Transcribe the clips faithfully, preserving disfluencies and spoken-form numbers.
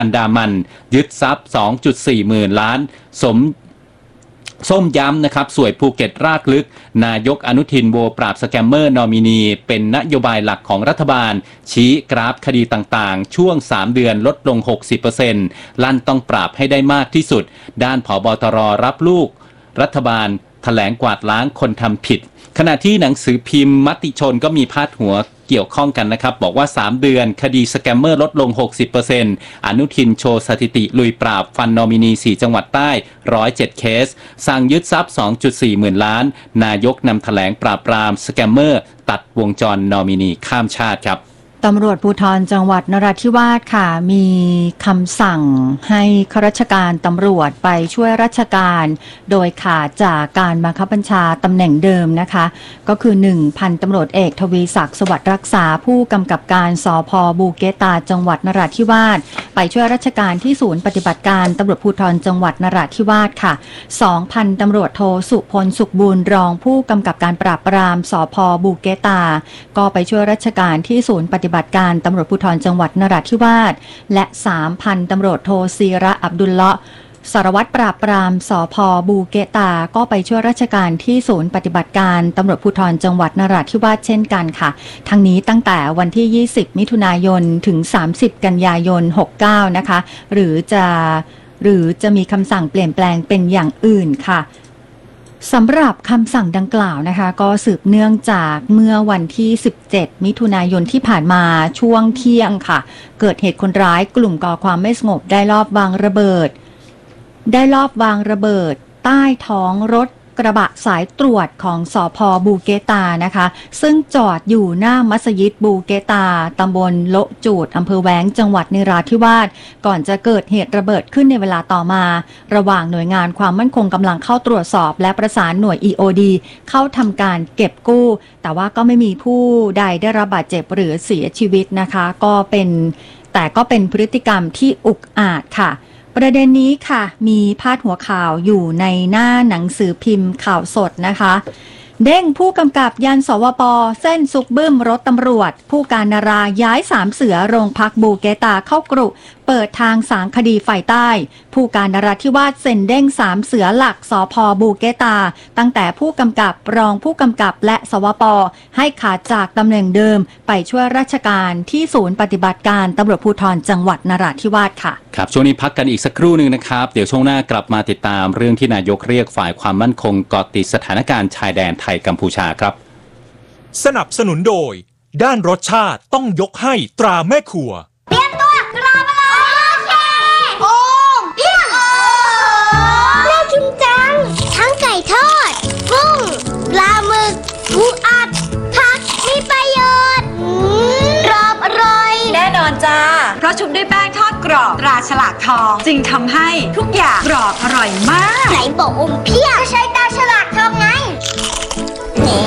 อันดามันยึดทรัพย์ สองจุดสี่ หมื่นล้านสมส้มย้ำนะครับสวยภูเก็ตรากลึกนายกอนุทินโวปราบสแกมเมอร์นอมินีเป็นนโยบายหลักของรัฐบาลชี้กราฟคดีต่างๆช่วงสามเดือนลดลง หกสิบเปอร์เซ็นต์ ลั่นต้องปราบให้ได้มากที่สุดด้านผบตรรับลูกรัฐบาลแถลงกวาดล้างคนทำผิดขณะที่หนังสือพิมพ์มติชนก็มีพาดหัวเกี่ยวข้องกันนะครับบอกว่าสามเดือนคดีสแกมเมอร์ลดลง หกสิบเปอร์เซ็นต์ อนุทินโชว์สถิติลุยปราบฟันนอมินีสี่จังหวัดใต้หนึ่งร้อยเจ็ดเคสสั่งยึดทรัพย์ สองจุดสี่ หมื่นล้านนายกนำแถลงปราบปรามสแกมเมอร์ตัดวงจรนอมินีข้ามชาติครับตำรวจภูธรจังหวัดนราธิวาสค่ะมีคำสั่งให้ข้าราชการตำรวจไปช่วยราชการโดยขาดจากการบังคับบัญชาตำแหน่งเดิมนะคะก็คือหนึ่งพันตำรวจเอกทวีศักดิ์สวัสดิ์รักษาผู้กำกับการสภ.บูเกตาจังหวัดนราธิวาสไปช่วยราชการที่ศูนย์ปฏิบัติการตำรวจภูธรจังหวัดนราธิวาสค่ะสองพันตำรวจโทสุพลสุขบุญรองผู้กำกับการปราบปรามสภ.บูเกตาก็ไปช่วยราชการที่ศูนย์ปฏิบัติการตำรวจภูธรจังหวัดนราธิวาสและ สามพันตำรวจโทซีระอับดุลเลาะห์สารวัตรปราบปรามสภ.บูเกตาก็ไปช่วยราชการที่ศูนย์ปฏิบัติการตำรวจภูธรจังหวัดนราธิวาสเช่นกันค่ะทั้งนี้ตั้งแต่วันที่ยี่สิบมิถุนายนถึงสามสิบกันยายนหกสิบเก้านะคะหรือจะหรือจะมีคำสั่งเปลี่ยนแปลงเป็นอย่างอื่นค่ะสำหรับคำสั่งดังกล่าวนะคะก็สืบเนื่องจากเมื่อวันที่สิบเจ็ดมิถุนายนที่ผ่านมาช่วงเที่ยงค่ะเกิดเหตุคนร้ายกลุ่มก่อความไม่สงบได้ลอบวางระเบิดได้ลอบวางระเบิดใต้ท้องรถกระบะสายตรวจของสภ.บูเกตานะคะซึ่งจอดอยู่หน้ามัสยิดบูเกตาตำบลโละจูดอำเภอแว้งจังหวัดนราธิวาสก่อนจะเกิดเหตุระเบิดขึ้นในเวลาต่อมาระหว่างหน่วยงานความมั่นคงกำลังเข้าตรวจสอบและประสานหน่วย อี โอ ดี เข้าทำการเก็บกู้แต่ว่าก็ไม่มีผู้ใดได้รับบาดเจ็บหรือเสียชีวิตนะคะก็เป็นแต่ก็เป็นพฤติกรรมที่อุกอาจค่ะประเด็นนี้ค่ะมีพาดหัวข่าวอยู่ในหน้าหนังสือพิมพ์ข่าวสดนะคะเด้งผู้กำกับยันสวป.เส้นซุกบึ้มรถตำรวจผู้การนาราย้ายสามเสือโรงพักบูเกตาเข้ากรุเปิดทางสางคดีฝ่ายใต้ผู้การนราธิวาสเซ็นเด้งสามเสือหลักสภ.บูเกตาตั้งแต่ผู้กำกับรองผู้กำกับและสวป.ให้ขาดจากตำแหน่งเดิมไปช่วยราชการที่ศูนย์ปฏิบัติการตำรวจภูธรจังหวัดนราธิวาสค่ะครับช่วงนี้พักกันอีกสักครู่หนึ่งนะครับเดี๋ยวช่วงหน้ากลับมาติดตามเรื่องที่นายกเรียกฝ่ายความมั่นคงเกาะติดสถานการณ์ชายแดนไทยกัมพูชาครับสนับสนุนโดยด้านรสชาติต้องยกให้ตราแม่ครัวเตรียมตัวกราบเลยโอ้มเปี้ยงน่ากินจังทั้งไก่ทอดกุ้งปลาหมึกปูอัดผักมีประโยชน์กรอบอร่อยแน่นอนจ้าเพราะชุบด้วยแป้งทอดกรอบตราฉลากทองจึงทำให้ทุกอย่างกรอบอร่อยมากไหนบอกอมเพี้ยก็ใช้ตราฉลากทองไงเอ๋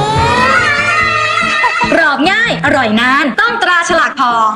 กรอบง่ายอร่อยนานต้องตราฉลากทอง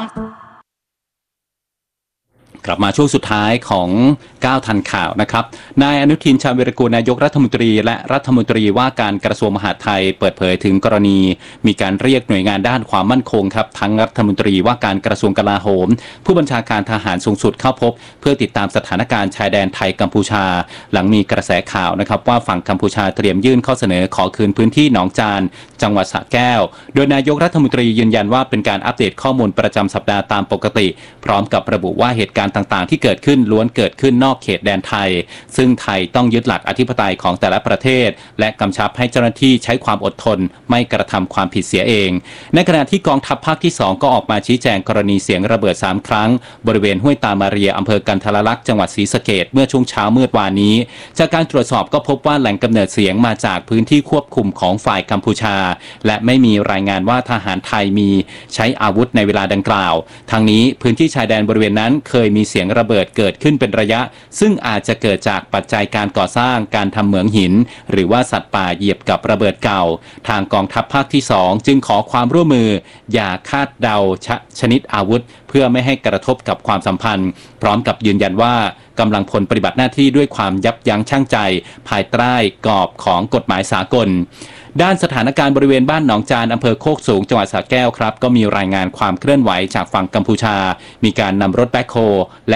กลับมาช่วงสุดท้ายของก้าวทันข่าวนะครับนายอนุทินชาญวีรกูลนายกรัฐมนตรีและรัฐมนตรีว่าการกระทรวงมหาดไทยเปิดเผยถึงกรณีมีการเรียกหน่วยงานด้านความมั่นคงครับทั้งรัฐมนตรีว่าการกระทรวงกลาโหมผู้บัญชาการทหารสูงสุดเข้าพบเพื่อติดตามสถานการณ์ชายแดนไทยกัมพูชาหลังมีกระแสข่าวนะครับว่าฝั่งกัมพูชาเตรียมยื่นข้อเสนอขอคืนพื้นที่หนองจานจังหวัดสระแก้วโดยนายกรัฐมนตรียืนยันว่าเป็นการอัปเดตข้อมูลประจำสัปดาห์ตามปกติพร้อมกับระบุว่าเหตุการณ์ต่างๆที่เกิดขึ้นล้วนเกิดขึ้นนอกเขตแดนไทยซึ่งไทยต้องยึดหลักอธิปไตยของแต่ละประเทศและกำชับให้เจ้าหน้าที่ใช้ความอดทนไม่กระทำความผิดเสียเองในขณะที่กองทัพภาคที่สองก็ออกมาชี้แจงกรณีเสียงระเบิดสามครั้งบริเวณห้วยตามาเรียอำเภอกันทรลักษณ์จังหวัดศรีสะเกษเมื่อช่วงเช้ามืดวานนี้จากการตรวจสอบก็พบว่าแหล่งกำเนิดเสียงมาจากพื้นที่ควบคุมของฝ่ายกัมพูชาและไม่มีรายงานว่าทหารไทยมีใช้อาวุธในเวลาดังกล่าวทางนี้พื้นที่ชายแดนบริเวณนั้นเคยมีเสียงระเบิดเกิดขึ้นเป็นระยะซึ่งอาจจะเกิดจากปัจจัยการก่อสร้างการทำเหมืองหินหรือว่าสัตว์ป่าเหยียบกับระเบิดเก่าทางกองทัพภาคที่สองจึงขอความร่วมมืออย่าคาดเดาชชนิดอาวุธเพื่อไม่ให้กระทบกับความสัมพันธ์พร้อมกับยืนยันว่ากำลังพลปฏิบัติหน้าที่ด้วยความยับยั้งชั่งใจภายใต้กรอบของกฎหมายสากลด้านสถานการณ์บริเวณบ้านหนองจานอำเภอโคกสูงจังหวัดสระแก้วครับก็มีรายงานความเคลื่อนไหวจากฝั่งกัมพูชามีการนำรถแบ็คโฮและ